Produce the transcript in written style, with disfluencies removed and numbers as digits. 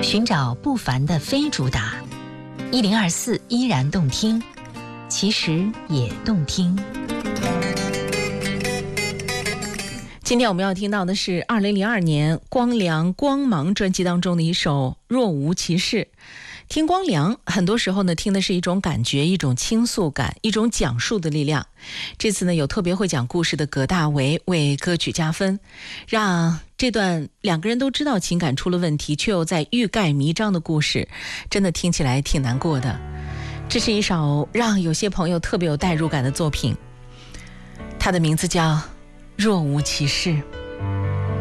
寻找不凡的非主打，1024依然动听，其实也动听。 今天我们要听到的是2002年光良光芒专辑当中的一首《若无其事》。听光良很多时候呢，听的是一种感觉，一种倾诉感，一种讲述的力量。这次呢，有特别会讲故事的葛大为为歌曲加分，让这段两个人都知道情感出了问题却又在欲盖弥彰的故事真的听起来挺难过的。这是一首让有些朋友特别有代入感的作品，它的名字叫《若无其事》。